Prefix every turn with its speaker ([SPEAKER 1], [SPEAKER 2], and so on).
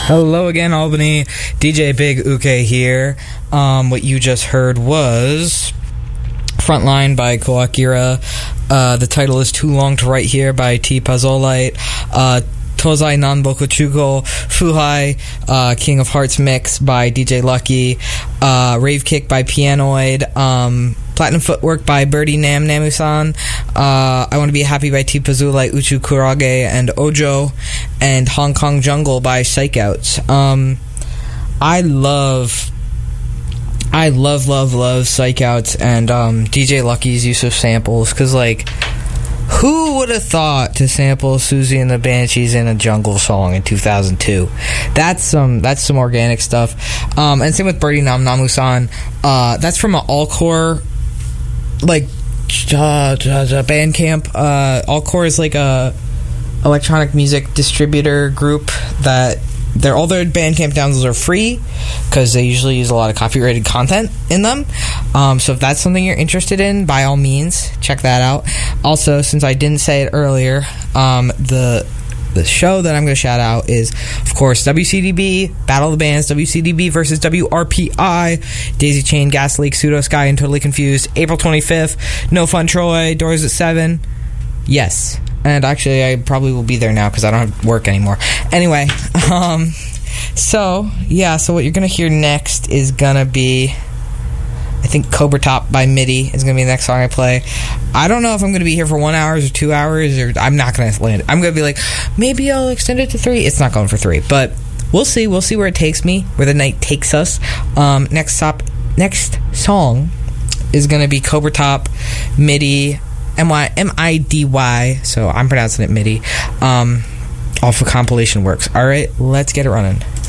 [SPEAKER 1] Hello again, Albany. DJ Big Uke here. What you just heard was Frontline by Koakira. The title is Too Long to Write Here by T. Puzzolite. Tozai Nanboku Chugo. Fuhai, King of Hearts Mix by DJ Lucky. Rave Kick by Pianoid. Platinum Footwork by Birdie Nam Namusan. I Want to Be Happy by T. Pazulite, Uchu Kurage, and Ojo. And Hong Kong Jungle by Psychouts. I love Psychouts and DJ Lucky's use of samples, because, like, who would have thought to sample Susie and the Banshees in a Jungle song in 2002? That's some organic stuff. And same with Birdie Nam Namusan. That's from an all-core, like, Bandcamp. Allcore is like a electronic music distributor group that all their Bandcamp downloads are free, because they usually use a lot of copyrighted content in them. So if that's something you're interested in, by all means, check that out. Also, since I didn't say it earlier, the show that I'm going to shout out is, of course, WCDB, Battle of the Bands, WCDB versus WRPI, Daisy Chain, Gas Leak, Pseudo Sky, and Totally Confused, April 25th, No Fun Troy, Doors at 7. Yes. And actually, I probably will be there now because I don't have work anymore. Anyway, so what you're going to hear next is going to be, I think, Cobra Top by MIDI is going to be the next song I play. I don't know if I'm going to be here for 1 hour or 2 hours, or I'm not going to land it. I'm going to be like, maybe I'll extend it to 3. It's not going for 3, but we'll see. We'll see where it takes me, where the night takes us. Next song is going to be Cobra Top, MIDI, MIDY, so I'm pronouncing it MIDI, off of Compilation Works. Alright, let's get it running.